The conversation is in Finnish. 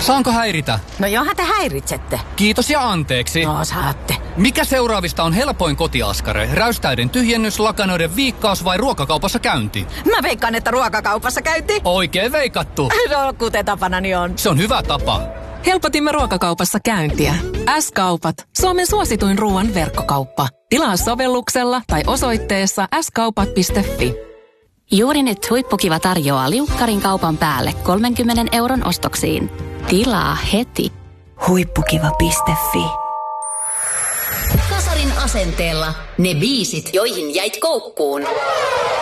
Saanko häiritä? No johan te häiritsette. Kiitos ja anteeksi. No saatte. Mikä seuraavista on helpoin kotiaskare? Räystäiden tyhjennys, lakanoiden viikkaus vai ruokakaupassa käynti? Mä veikkaan, että ruokakaupassa käynti. Oikein veikattu. No, kuten tapanani on. Se on hyvä tapa. Helpotimme ruokakaupassa käyntiä. S-kaupat. Suomen suosituin ruoan verkkokauppa. Tilaa sovelluksella tai osoitteessa skaupat.fi. Juuri nyt Huippukiva tarjoaa liukkarin kaupan päälle 30 € ostoksiin. Tilaa heti. Huippukiva.fi. Kasarin asenteella ne biisit, joihin jäit koukkuun.